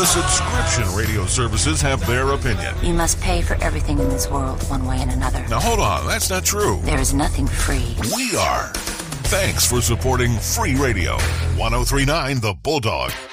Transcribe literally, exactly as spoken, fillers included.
The subscription radio services have their opinion. You must pay for everything in this world one way and another. Now hold on, that's not true. There is nothing free. We are. Thanks for supporting Free Radio. ten thirty-nine The Bulldog.